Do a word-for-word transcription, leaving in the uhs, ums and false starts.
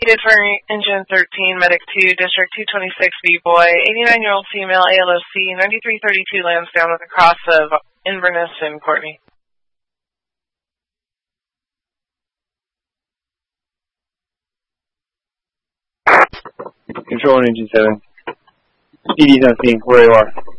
needed for engine thirteen, medic two, district two twenty-six B-boy, eighty-nine-year-old female, A L O C, ninety-three thirty-two Lansdowne with a cross of Inverness and Courtney. Control on engine seven. E D's on scene, where you are.